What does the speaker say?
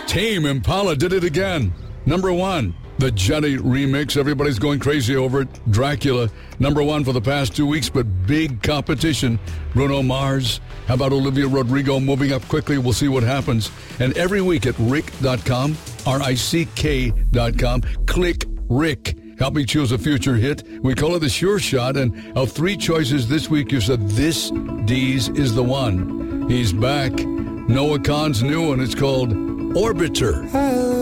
Tame Impala did it again. Number 1, the Jenny remix. Everybody's going crazy over it. Dracula, number 1 for the past 2 weeks, but big competition. Bruno Mars. How about Olivia Rodrigo moving up quickly? We'll see what happens. And every week at rick.com, RICK.com, click Rick. Help me choose a future hit. We call it the Sure Shot. And of 3 choices this week, you said this Deez is the one. He's back. Noah Kahan's new one. It's called Orbiter.